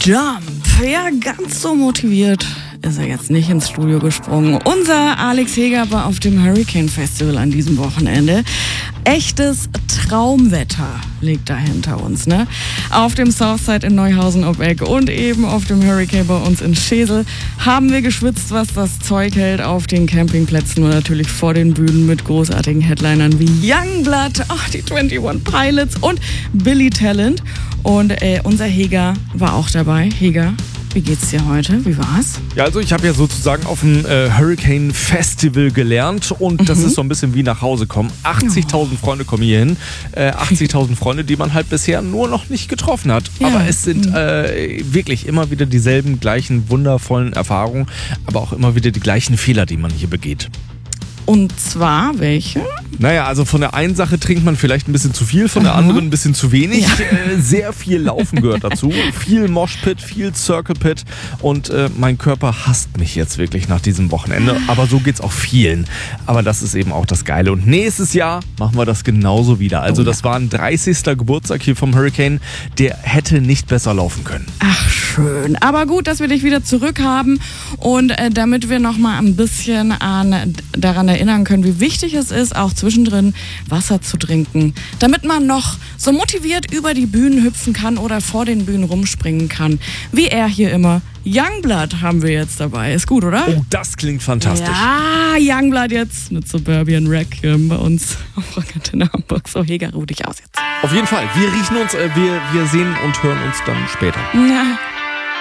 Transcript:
Jump. Ja, ganz so motiviert ist er jetzt nicht ins Studio gesprungen. Unser Alex Heger war auf dem Hurricane Festival an diesem Wochenende. Echtes Traumwetter liegt da hinter uns, ne? Auf dem Southside in Neuhausen-Obbeck und eben auf dem Hurricane bei uns in Schesel haben wir geschwitzt, was das Zeug hält auf den Campingplätzen und natürlich vor den Bühnen mit großartigen Headlinern wie Youngblood, die 21 Pilots und Billy Talent. Und unser Heger war auch dabei. Heger, wie geht's dir heute? Wie war's? Ja, also ich habe ja sozusagen auf dem Hurricane Festival gelernt und das ist so ein bisschen wie nach Hause kommen. 80.000 Freunde kommen hier hin. 80.000 Freunde, die man halt bisher nur noch nicht getroffen hat. Ja. Aber es sind wirklich immer wieder dieselben gleichen wundervollen Erfahrungen, aber auch immer wieder die gleichen Fehler, die man hier begeht. Und zwar welche? Naja, also von der einen Sache trinkt man vielleicht ein bisschen zu viel, von der anderen ein bisschen zu wenig. Ja. Sehr viel Laufen gehört dazu. Viel Moshpit, viel Circle Pit und mein Körper hasst mich jetzt wirklich nach diesem Wochenende. Aber so geht's auch vielen. Aber das ist eben auch das Geile. Und nächstes Jahr machen wir das genauso wieder. Also das war ein 30. Geburtstag hier vom Hurricane. Der hätte nicht besser laufen können. Ach, schön. Aber gut, dass wir dich wieder zurück haben. Und damit wir noch mal ein bisschen daran erinnern können, wie wichtig es ist, auch zwischendrin Wasser zu trinken, damit man noch so motiviert über die Bühnen hüpfen kann oder vor den Bühnen rumspringen kann. Wie er hier immer. Youngblood haben wir jetzt dabei. Ist gut, oder? Oh, das klingt fantastisch. Ja, Youngblood jetzt mit Suburban Requiem bei uns auf Rocket in Hamburg. So, Heger, ruh dich aus jetzt. Auf jeden Fall. Wir riechen uns, wir sehen und hören uns dann später. Ja.